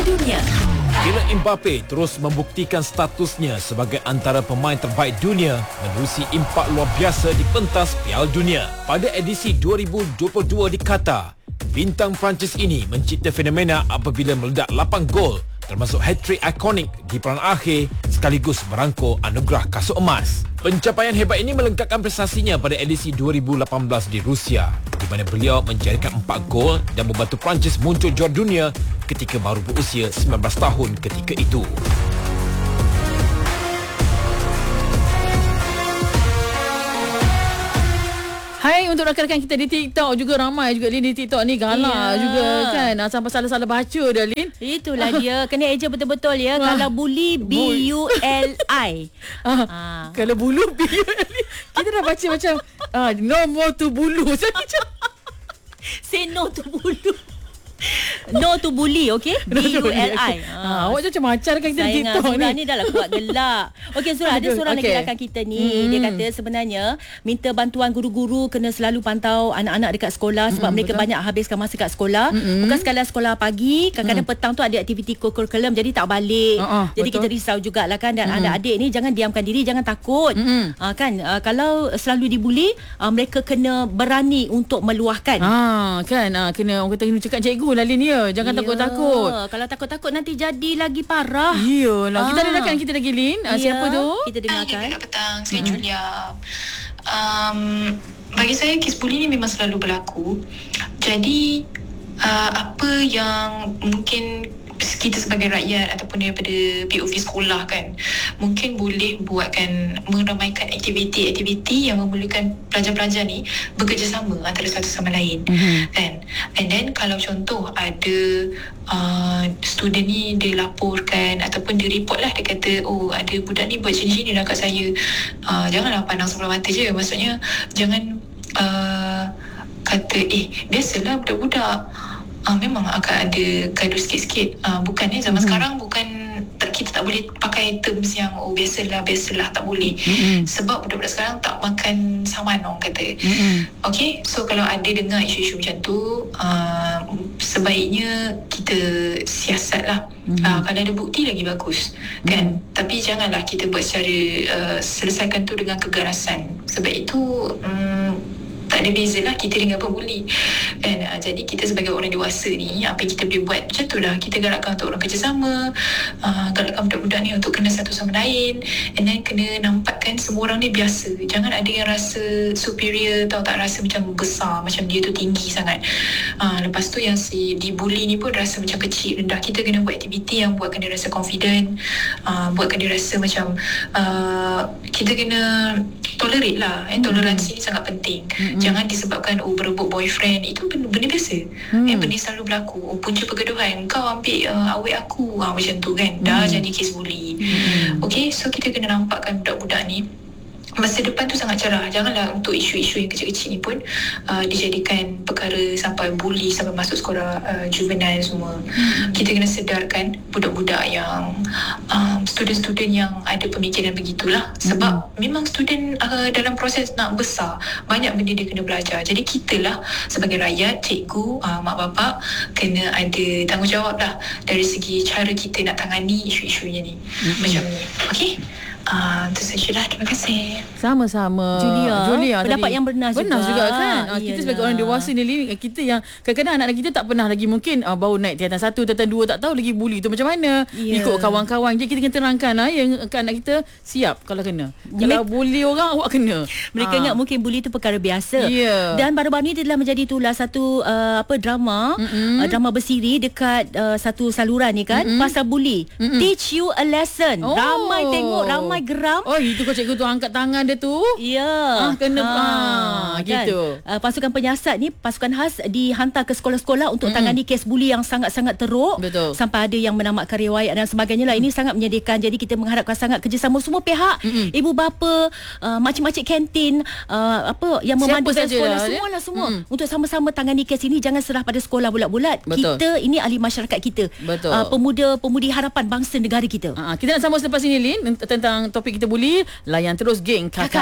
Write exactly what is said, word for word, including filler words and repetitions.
Dunia. Kylian Mbappe terus membuktikan statusnya sebagai antara pemain terbaik dunia menerusi impak luar biasa di pentas Piala Dunia. Pada edisi dua ribu dua puluh dua di Qatar, bintang Perancis ini mencipta fenomena apabila meledak lapan gol, termasuk hat-trick ikonik di peranan akhir sekaligus merangkul anugerah kasut emas. Pencapaian hebat ini melengkapkan prestasinya pada edisi dua ribu lapan belas di Rusia, di mana beliau menjadikan empat gol dan membantu Perancis muncul juara dunia ketika baru berusia sembilan belas tahun ketika itu. Hai untuk rakan-rakan kita di TikTok juga, ramai juga Lin di TikTok ni galak Ya. juga kan. Sampai salah-salah baca dah Lin. Itulah dia. Kena eja betul-betul ya. Kalau bully B U L I. Ah, Ah. Kalau bulu kita dah baca macam ah, no more to bulu. Say no to bulu. No to bully, okay? B U L I. Ah, awak macam macam kan kita di Saya TikTok Surah ni. ni dah lah kuat gelak. Okey Surah, ada Aduh, seorang okey. lagi rakan kita ni. Hmm. Dia kata sebenarnya minta bantuan guru-guru kena selalu pantau anak-anak dekat sekolah sebab hmm, mereka betul. banyak habiskan masa kat sekolah. Hmm. Bukan sekadar sekolah pagi, kadang-kadang hmm. petang tu ada aktiviti kurikulum jadi tak balik. Uh-uh, jadi betul. Kita risau jugalah kan. Dan hmm. anak-adik ni jangan diamkan diri, jangan takut. Hmm. Uh, kan uh, kalau selalu dibuli, uh, mereka kena berani untuk meluahkan. Ah, kan ah, kena orang kata kena cakap cikgu lah Lin ya. Jangan Ya. takut-takut. Kalau takut-takut nanti jadi lagi parah. Iyalah. Kita Ah. ada rakan kita lagi Lin. Ah, Ya, siapa tu? Kita dengarkan. Selamat petang, saya hmm. Julia. Um, bagi saya kes bully ni memang selalu berlaku. Jadi uh, apa yang mungkin kita sebagai rakyat ataupun daripada P O V sekolah kan, mungkin boleh buatkan, meramaikan aktiviti-aktiviti yang memerlukan pelajar-pelajar ni bekerjasama antara satu sama lain. Mm-hmm. Kan? And then kalau contoh ada uh, student ni dia laporkan ataupun dia report lah, dia kata oh ada budak ni buat macam ni lah kat saya, uh, janganlah pandang sebelah mata je. Maksudnya jangan uh, kata eh biasalah budak-budak, Uh, memang akan ada gaduh sikit-sikit. Uh, bukan eh zaman mm-hmm. sekarang bukan tak, kita tak boleh pakai terms yang oh biasalah biasalah tak boleh. Mm-hmm. Sebab budak-budak sekarang tak makan saman orang kata. Mm-hmm. Okay, so kalau ada dengar isu-isu macam tu, uh, sebaiknya kita siasat lah. Mm-hmm. Uh, kalau ada bukti lagi bagus. Mm-hmm. Kan? Tapi janganlah kita buat secara uh, selesaikan tu dengan keganasan. Sebab itu um, tak ada beza lah kita dengan pembuli kan. Uh, jadi kita sebagai orang dewasa ni, apa yang kita boleh buat macam tu lah. Kita galakkan untuk orang kerjasama, uh, galakkan budak-budak ni untuk kena satu sama lain, and then kena nampakkan semua orang ni biasa. Jangan ada yang rasa superior atau tak rasa macam besar, macam dia tu tinggi sangat. Uh, lepas tu yang si dibuli ni pun rasa macam kecil, rendah. Kita kena buat aktiviti yang buatkan dia rasa confident, uh, buatkan dia rasa macam uh, kita kena tolerate lah. Eh, toleransi ni sangat penting. Mm-hmm. Jangan disebabkan oh berebut boyfriend, itu benda, benda biasa. Hmm. Eh, benda selalu berlaku. Oh, punca pergaduhan, kau ambil uh, awet aku, ha, macam tu kan. Dah hmm. jadi kes bully. Hmm. Okay, so kita kena nampakkan budak-budak ni masa depan tu sangat cerah. Janganlah untuk isu-isu yang kecil-kecil ni pun uh, dijadikan perkara sampai bully, sampai masuk sekolah uh, juvenile semua. Hmm. Kita kena sedarkan budak-budak yang um, student-student yang ada pemikiran begitulah. Sebab hmm. memang student uh, dalam proses nak besar, banyak benda dia kena belajar. Jadi kita lah sebagai rakyat, cikgu, uh, mak bapak kena ada tanggungjawab lah dari segi cara kita nak tangani isu-isunya ni. Hmm. Macam ni. Okay? Ah, uh, itu sajalah. Terima kasih. Sama-sama. Julia, Julia pendapat tadi. yang benar juga. Benar juga kan. Uh, kita Iyalah. sebagai orang dewasa ni, kita yang kadang-kadang anak-anak kita tak pernah lagi, mungkin uh, baru naik tingkatan satu, tingkatan dua, tak tahu lagi bully tu macam mana. Yeah. Ikut kawan-kawan. Jadi kita kena terangkan uh, yang anak kita siap kalau kena. Kalau Mek- bully orang, awak kena. Mereka uh. ingat mungkin bully tu perkara biasa. Yeah. Dan baru-baru ni dia telah menjadi itulah satu uh, apa drama, mm-hmm. uh, drama bersiri dekat uh, satu saluran ni kan, mm-hmm. pasal bully. Mm-hmm. Teach you a lesson. Oh. Ramai tengok, ramai geram. Oh, itu kau cikgu tu angkat tangan dia tu. Ya. Ah, kena ha, ah, kan? gitu. Uh, pasukan penyiasat ni, pasukan khas dihantar ke sekolah-sekolah untuk mm. tangani kes buli yang sangat-sangat teruk. Betul. Sampai ada yang menamatkan riwayat dan sebagainya lah. Ini sangat menyedihkan. Jadi kita mengharapkan sangat kerjasama semua pihak. Mm-mm. Ibu bapa, uh, makcik-makcik kantin, uh, apa yang memandu sekolah, semualah semua. Mm. Untuk sama-sama tangani kes ini. Jangan serah pada sekolah bulat-bulat. Betul. Kita ini ahli masyarakat kita. Betul. Uh, pemuda-pemudi harapan bangsa negara kita. Uh, kita nak sambung selepas ini Lin tentang topik kita bully. Layan terus geng Kakak